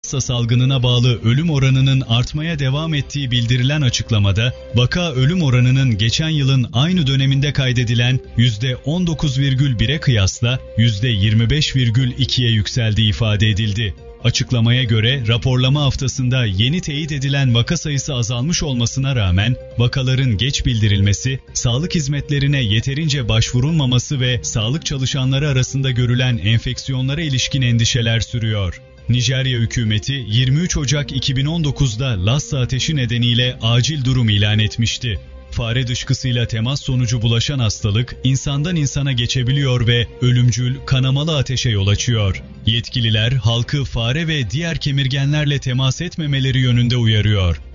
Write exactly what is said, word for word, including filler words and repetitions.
Lassa salgınına bağlı ölüm oranının artmaya devam ettiği bildirilen açıklamada, vaka ölüm oranının geçen yılın aynı döneminde kaydedilen yüzde on dokuz virgül bire kıyasla yüzde yirmi beş virgül ikiye yükseldiği ifade edildi. Açıklamaya göre raporlama haftasında yeni teyit edilen vaka sayısı azalmış olmasına rağmen vakaların geç bildirilmesi, sağlık hizmetlerine yeterince başvurulmaması ve sağlık çalışanları arasında görülen enfeksiyonlara ilişkin endişeler sürüyor. Nijerya hükümeti yirmi üç Ocak iki bin on dokuz'da Lassa ateşi nedeniyle acil durum ilan etmişti. Fare dışkısıyla temas sonucu bulaşan hastalık insandan insana geçebiliyor ve ölümcül, kanamalı ateşe yol açıyor. Yetkililer halkı fare ve diğer kemirgenlerle temas etmemeleri yönünde uyarıyor.